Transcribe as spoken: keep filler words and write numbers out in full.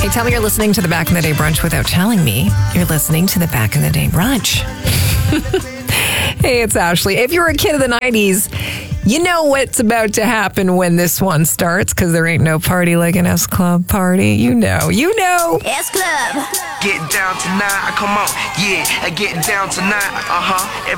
Hey, tell me you're listening to the Back in the Day Brunch without telling me you're listening to the Back in the Day Brunch. Hey, it's Ashley. If you're a kid of the nineties, you know what's about to happen when this one starts, because there ain't no party like an S Club party. You know, you know. S Club. Get down tonight, come on, yeah, get down tonight, uh-huh.